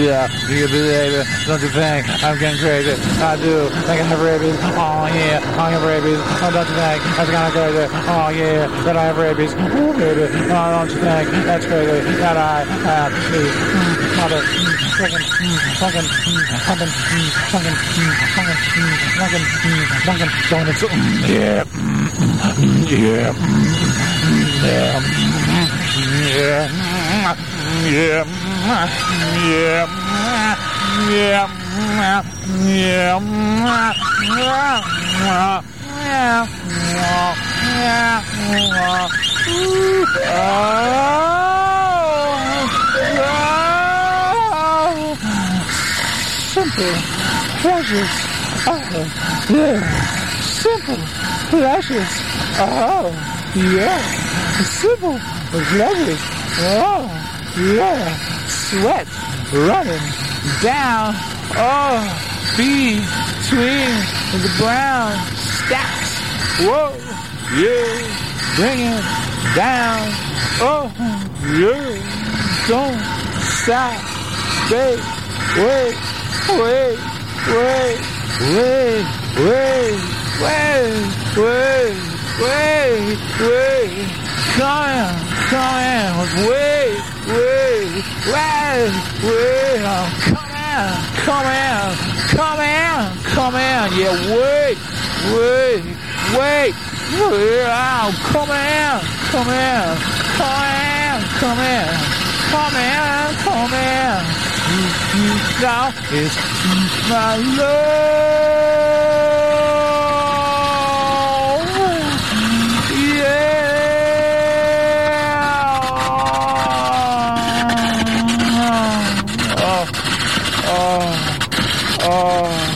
Yeah, you believe it. Don't you think I'm getting crazy? I do. I can have rabies. Oh yeah, I have rabies. Oh, don't you think that's kind of crazy? Oh yeah, that I have rabies. Oh baby, oh, don't you think that's crazy? That I have these mother fucking donuts. Yeah, yeah, yeah, simple pleasures. Oh, yeah. Simple pleasures. Oh, yeah. Simple pleasures. Oh, yeah. Sweat running down. Oh, between the brown stacks. Whoa, yeah. Bring it down. Oh, yeah. Don't stop. Wait, wait, wait, wait, wait, wait, wait, wait, wait. Come in, wait, wait, wait, wait. Come in. Yeah, wait, wait, wait. Oh, come in. Now is my love.